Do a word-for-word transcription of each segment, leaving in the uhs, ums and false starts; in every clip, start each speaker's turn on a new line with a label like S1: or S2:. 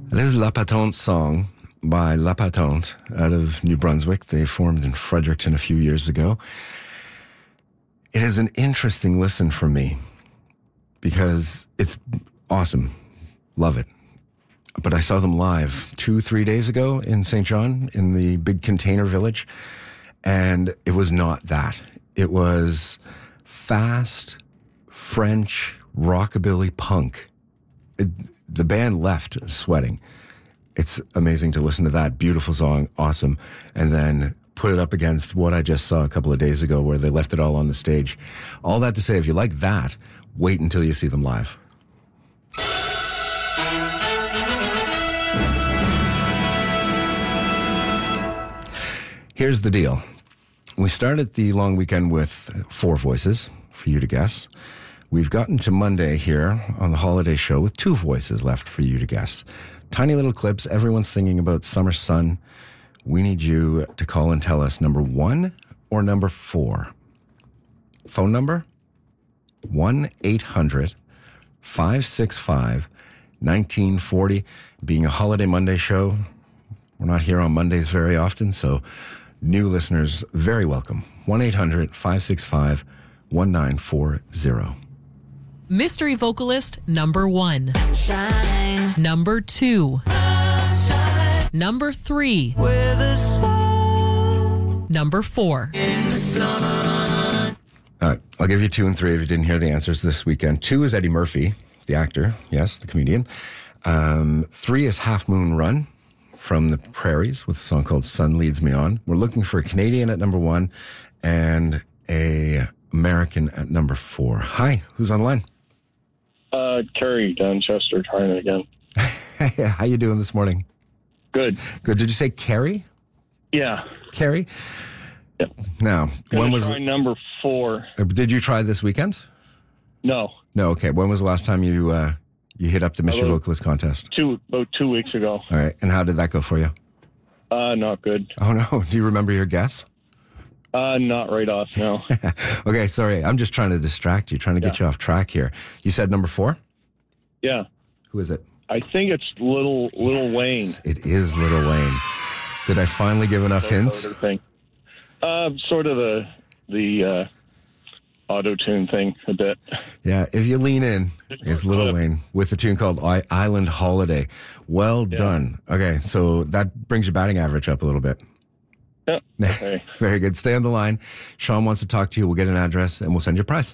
S1: This is La Patente song by La Patente out of New Brunswick. They formed in Fredericton a few years ago. It is an interesting listen for me because it's awesome. Love it. But I saw them live two, three days ago in Saint John in the big container village. And it was not that. It was fast French rockabilly punk. It, the band left sweating. It's amazing to listen to that beautiful song, awesome, and then put it up against what I just saw a couple of days ago where they left it all on the stage. All that to say, if you like that, wait until you see them live. Here's the deal. We started the long weekend with four voices for you to guess. We've gotten to Monday here on the holiday show with two voices left for you to guess. Tiny little clips, everyone singing about summer sun. We need you to call and tell us number one or number four. Phone number? one eight hundred five six five one nine four zero. Being a holiday Monday show, we're not here on Mondays very often, so new listeners, very welcome. one eight hundred five six five one nine four zero.
S2: Mystery vocalist number one. Shine. Number two. Shine. Number three. Where the sun. Number four. In the sun.
S1: All right, I'll give you two and three if you didn't hear the answers this weekend. Two is Eddie Murphy, the actor, yes, the comedian. Um, three is Half Moon Run from the Prairies with a song called Sun Leads Me On. We're looking for a Canadian at number one and a American at number four. Hi, who's on the line?
S3: Uh, Kerry Donchester trying it again.
S1: How you doing this morning?
S3: Good.
S1: Good. Did you say Kerry?
S3: Yeah.
S1: Kerry?
S3: Yep.
S1: Now,
S3: Gonna
S1: when was
S3: try number four?
S1: Did you try this weekend?
S3: No.
S1: No. Okay. When was the last time you uh, you hit up the Mystery
S3: About
S1: Vocalist contest?
S3: Two about two weeks ago.
S1: All right. And how did that go for you?
S3: Uh, not good.
S1: Oh no. Do you remember your guess?
S3: Uh, not right off, no.
S1: Okay, sorry. I'm just trying to distract you, trying to get
S3: Yeah.
S1: you off track here. You said number four?
S3: Yeah.
S1: Who is it?
S3: I think it's Little Little Wayne.
S1: Yes, it is Little Wayne. Did I finally give enough
S3: That
S1: hints?
S3: sort of thing. Uh, sort of the the uh, auto tune thing a bit.
S1: Yeah, if you lean in, it's Little
S3: Uh,
S1: Wayne with a tune called I- Island Holiday. Well
S3: Yeah.
S1: done. Okay, so that brings your batting average up a little bit.
S3: Yeah. Okay.
S1: Very good. Stay on the line. Sean wants to talk to you. We'll get an address and we'll send you a prize.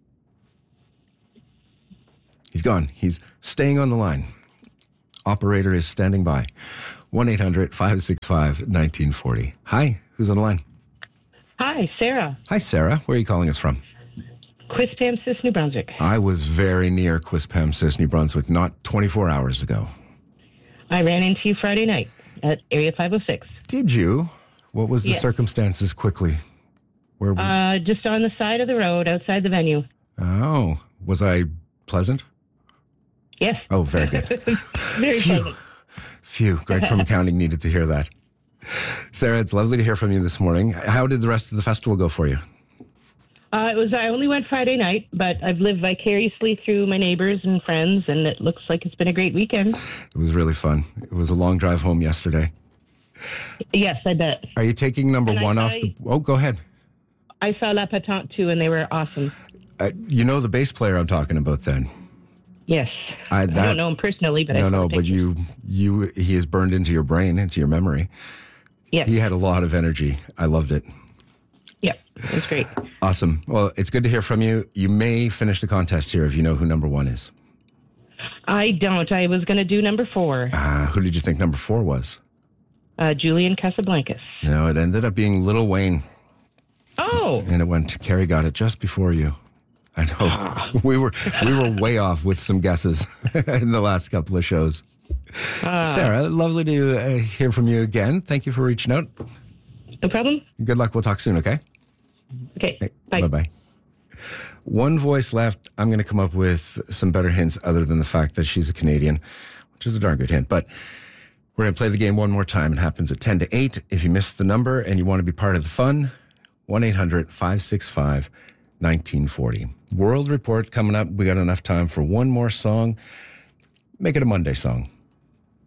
S1: He's gone. He's staying on the line. Operator is standing by. one eight hundred five six five one nine four zero. Hi, who's on the line?
S4: Hi, Sarah.
S1: Hi, Sarah. Where are you calling us from?
S4: Quispamsis, New Brunswick.
S1: I was very near Quispamsis, New Brunswick, not twenty-four hours ago.
S4: I ran into you Friday night at Area five oh six.
S1: Did you? What was the
S4: Yes.
S1: circumstances quickly? Where?
S4: Uh, just on the side of the road outside the venue.
S1: Oh, was I pleasant?
S4: Yes.
S1: Oh, very good.
S4: Very
S1: Phew.
S4: pleasant.
S1: Phew. Greg from accounting needed to hear that. Sarah, it's lovely to hear from you this morning. How did the rest of the festival go for you?
S4: Uh, it was. I only went Friday night, but I've lived vicariously through my neighbors and friends, and it looks like it's been a great weekend.
S1: It was really fun. It was a long drive home yesterday.
S4: Yes, I bet.
S1: Are you taking number
S4: And I-
S1: one off
S4: I-
S1: the... Oh, go ahead.
S4: I saw La Patente too, and they were awesome.
S1: Uh, you know the bass player I'm talking about then?
S4: Yes.
S1: I,
S4: I
S1: that,
S4: don't know him personally, but I
S1: No,
S4: saw
S1: no,
S4: the
S1: but
S4: pictures.
S1: you, you, he is burned into your brain, into your memory.
S4: Yes.
S1: He had a lot of energy. I loved it.
S4: Yep. It was great.
S1: Awesome. Well, it's good to hear from you. You may finish the contest here if you know who number one is.
S4: I don't. I was going to do number four,
S1: Uh, who did you think number four was?
S4: uh, Julian Casablancas.
S1: No, it ended up being Little Wayne,
S4: Oh,
S1: and it went. Kerry got it just before you. I know we were we were way off with some guesses in the last couple of shows. Sarah, lovely to uh, hear from you again. Thank you for reaching out.
S4: no problem.
S1: Good luck. We'll talk soon. Okay.
S4: Okay.
S1: Okay,
S4: Bye.
S1: bye-bye. One voice left. I'm going to come up with some better hints other than the fact that she's a Canadian, which is a darn good hint. But we're going to play the game one more time. It happens at ten to eight. If you missed the number and you want to be part of the fun, one eight hundred five six five one nine four zero. World Report coming up. We got enough time for one more song. Make it a Monday song.